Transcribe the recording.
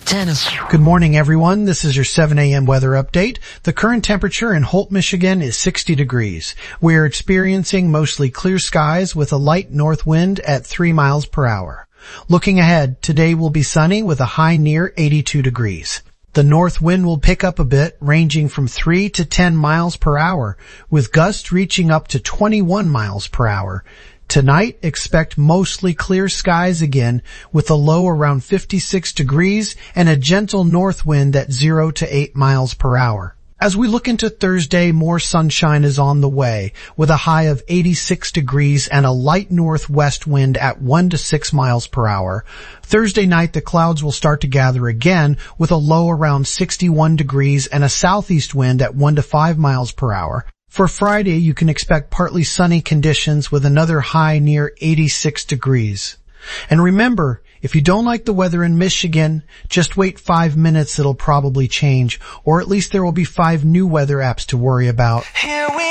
Good morning, everyone. This is your 7 a.m. weather update. The current temperature in Holt, Michigan is 60 degrees. We are experiencing mostly clear skies with a light north wind at 3 miles per hour. Looking ahead, today will be sunny with a high near 82 degrees. The north wind will pick up a bit, ranging from 3 to 10 miles per hour, with gusts reaching up to 21 miles per hour. Tonight, expect mostly clear skies again with a low around 56 degrees and a gentle north wind at 0 to 8 miles per hour. As we look into Thursday, more sunshine is on the way with a high of 86 degrees and a light northwest wind at 1 to 6 miles per hour. Thursday night, the clouds will start to gather again with a low around 61 degrees and a southeast wind at 1 to 5 miles per hour. For Friday, you can expect partly sunny conditions with another high near 86 degrees. And remember, if you don't like the weather in Michigan, just wait 5 minutes, it'll probably change, or at least there will be 5 new weather apps to worry about.